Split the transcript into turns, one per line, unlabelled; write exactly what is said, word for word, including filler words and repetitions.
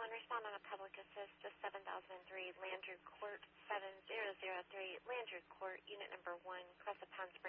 one, respond on a public assist to seven thousand three Landry Court, seven zero zero three Landry Court, unit number one, press the pound